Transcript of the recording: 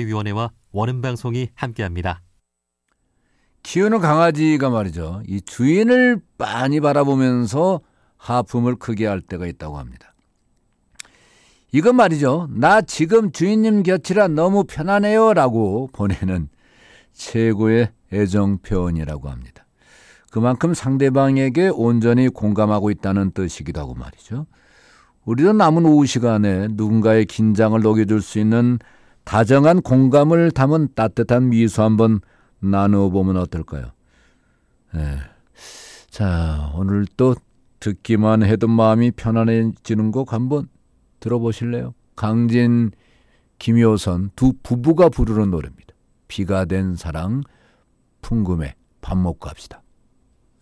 방송위원회와 원음방송이 함께합니다. 키우는 강아지가 말이죠. 이 주인을 빤히 바라보면서 하품을 크게 할 때가 있다고 합니다. 이건 말이죠. 나 지금 주인님 곁이라 너무 편하네요 라고 보내는 최고의 애정 표현이라고 합니다. 그만큼 상대방에게 온전히 공감하고 있다는 뜻이기도 하고 말이죠. 우리도 남은 오후 시간에 누군가의 긴장을 녹여줄 수 있는 다정한 공감을 담은 따뜻한 미소 한번 나누어보면 어떨까요? 자, 오늘 또 듣기만 해도 마음이 편안해지는 곡 한번 들어보실래요? 강진, 김효선 두 부부가 부르는 노래입니다. 비가 된 사랑, 풍금에 밥 먹고 합시다.